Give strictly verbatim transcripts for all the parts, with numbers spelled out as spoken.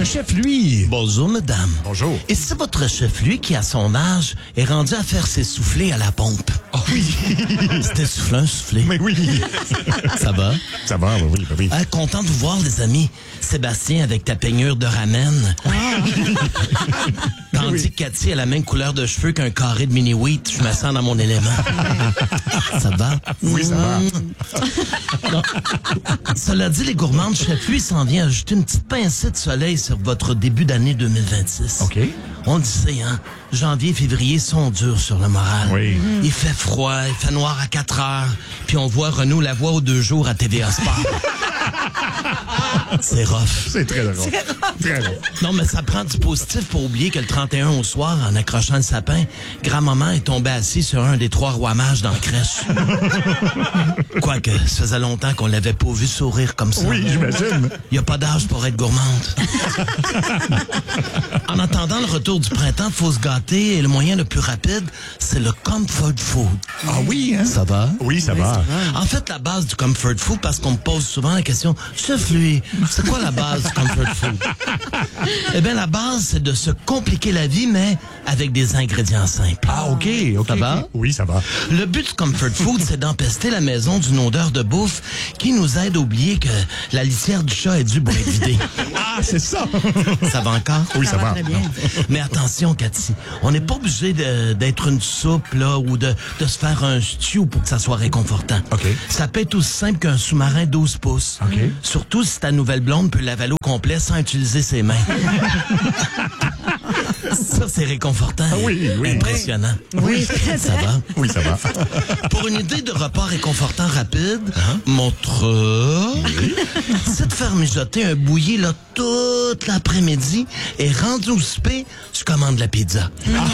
chef, lui. Bonjour, madame. Bonjour. Et c'est votre chef, lui, qui, à son âge, est rendu à faire ses soufflés à la pompe? Oh oui. C'était soufflé, un soufflé. Mais oui. Ça va? Ça va, oui, oui, oui. Ah, content de vous voir, les amis. Sébastien, avec ta peignure de ramen. Tandis Oui. que Cathy a la même couleur de cheveux qu'un carré de mini-wheat. Je me sens dans mon élément. Ça va? Oui, ça va. Non. Cela dit, les gourmandes, chef, lui, s'en vient ajouter une petite pincée de soleil sur votre début d'année deux mille vingt-six. OK. On le sait, hein? Janvier, février sont durs sur le moral. Oui. Il fait froid, il fait noir à quatre heures, puis on voit Renaud Lavoie aux deux jours à T V A Sport. C'est rough. C'est très drôle. Très drôle. Non, mais ça prend du positif pour oublier que le trente et un au soir, en accrochant le sapin, grand-maman est tombée assise sur un des trois rois mages dans la crèche. Quoique, ça faisait longtemps qu'on l'avait pas vu sourire comme ça. Oui, j'imagine. Il n'y a pas d'âge pour être gourmande. En attendant le retour du printemps, faut se gâter et le moyen le plus rapide, c'est le comfort food. Ah oui, hein? Ça va? Oui, ça va. En fait, la base du comfort food, parce qu'on me pose souvent la question, chef, lui, c'est quoi la base du comfort food? Eh bien, la base, c'est de se compliquer la vie, mais avec des ingrédients simples. Ah, OK, OK. Ça va? Oui, ça va. Le but du comfort food, c'est d'empester la maison d'une odeur de bouffe qui nous aide à oublier que la litière du chat est due pour être vidée. Ah, c'est ça. Ça va encore? Oui, ça, va. très bien. Mais attention, Cathy, on n'est pas obligé de- d'être une soupe, là, ou de, de se faire un stew pour que ça soit réconfortant. OK. Ça peut être aussi simple qu'un sous-marin douze pouces. OK. Surtout si ta nouvelle blonde peut l'avaler au complet sans utiliser ses mains. Ça, c'est réconfortant. Ah oui, oui. Impressionnant. Oui, très Ça va? Oui, ça va. Pour une idée de repas réconfortant rapide, mon truc, c'est de faire mijoter un bouilli là, toute l'après-midi et rendu au souper, je commande la pizza.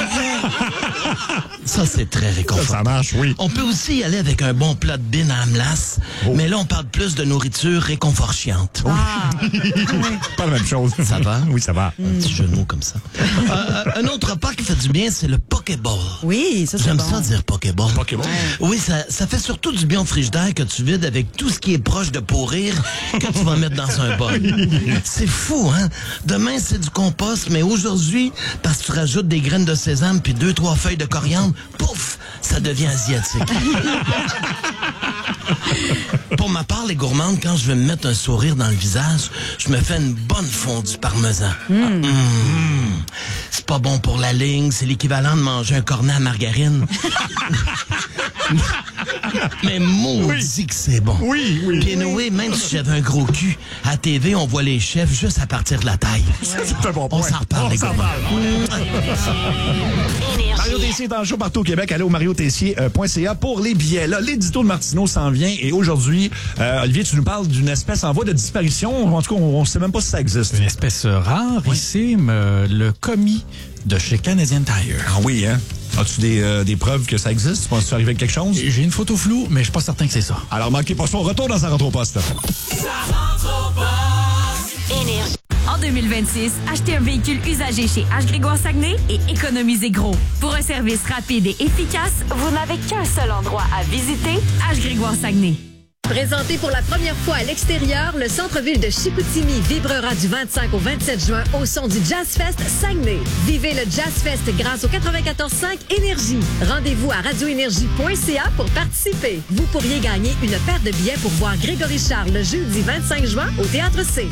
Ça, c'est très Ça, réconfortant. ça marche, oui. On peut aussi y aller avec un bon plat de bine à Amlas, Oh. mais là, on parle plus de nourriture réconfortante. Pas la même chose. Ça va? Oui, ça va. Un petit jeu de mots comme ça. Euh, un autre repas qui fait du bien, c'est le Pokéball. Oui, ça c'est J'aime bon. ça dire Pokéball. Pokéball? Oui, ça, ça fait surtout du bien au frigidaire que tu vides avec tout ce qui est proche de pourrir que tu vas mettre dans un bol. C'est fou, hein? Demain, c'est du compost, mais aujourd'hui, parce que tu rajoutes des graines de sésame puis deux, trois feuilles de coriandre, pouf, ça devient asiatique. Pour ma part, les gourmandes, quand je veux me mettre un sourire dans le visage, je me fais une bonne fondue parmesan. Mm. C'est pas bon pour la ligne, c'est l'équivalent de manger un cornet à margarine. Mais maudit que c'est bon. Oui, oui. Puis anyway, même si j'avais un gros cul, à T V, on voit les chefs juste à partir de la taille. C'est un bon On point. s'en reparle, On les s'en gourmands. reparle. Mario Tessier est en show partout au Québec. Allez au mario tessier point c a pour les billets. Là, l'édito de Martineau s'en vient et aujourd'hui, euh, Olivier, tu nous parles d'une espèce en voie de disparition. En tout cas, on ne sait même pas si ça existe. Une espèce rare ici, mais le commis de chez Canadian Tire. Ah oui, hein? As-tu des, euh, des preuves que ça existe? Tu penses que tu arrives avec quelque chose? J'ai une photo floue, mais je suis pas certain que c'est ça. Alors, manquez pas ça. On retourne dans sa rentre au poste. Énergie. En deux mille vingt-six, achetez un véhicule usagé chez H. Grégoire Saguenay et économisez gros. Pour un service rapide et efficace, vous n'avez qu'un seul endroit à visiter, H. Grégoire Saguenay. Présenté pour la première fois à l'extérieur, le centre-ville de Chicoutimi vibrera du vingt-cinq au vingt-sept juin au son du Jazz Fest Saguenay. Vivez le Jazz Fest grâce au quatre-vingt-quatorze cinq Énergie. Rendez-vous à radio énergie point c a pour participer. Vous pourriez gagner une paire de billets pour voir Grégory Charles le jeudi vingt-cinq juin au Théâtre C.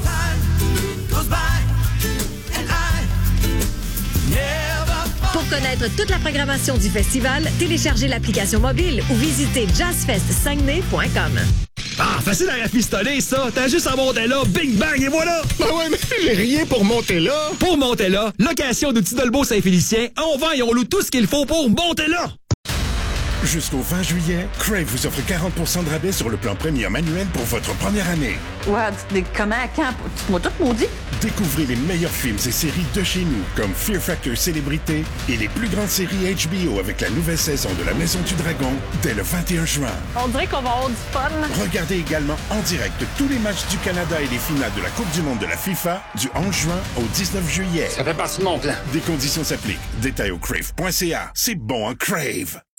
Pour connaître toute la programmation du festival, téléchargez l'application mobile ou visitez jazz fest saguenay point com. Ah, facile à rafistoler, ça. T'as juste à monter là, bing bang, et voilà. Ben ouais, mais j'ai rien pour monter là. Pour monter là, location d'outils Dolbeau Saint-Félicien, on vend et on loue tout ce qu'il faut pour monter là. Jusqu'au vingt juillet, Crave vous offre quarante pour cent de rabais sur le plan premium annuel pour votre première année. Ouais, mais comment, quand? Tu m'as tout maudit? Découvrez les meilleurs films et séries de chez nous, comme Fear Factor Célébrité et les plus grandes séries H B O avec la nouvelle saison de La Maison du Dragon dès le vingt et un juin. On dirait qu'on va avoir du fun. Regardez également en direct tous les matchs du Canada et les finales de la Coupe du monde de la FIFA du onze juin au dix-neuf juillet. Ça fait partie de mon plan. Des conditions s'appliquent. Détails au crave point c a. C'est bon en Crave.